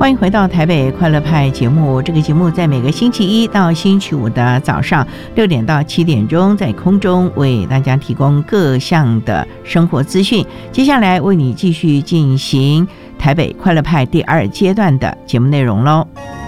欢迎回到台北快乐派节目。这个节目在每个星期一到星期五的早上6点到7点钟，在空中为大家提供各项的生活资讯。接下来为你继续进行台北快乐派第2阶段的节目内容喽。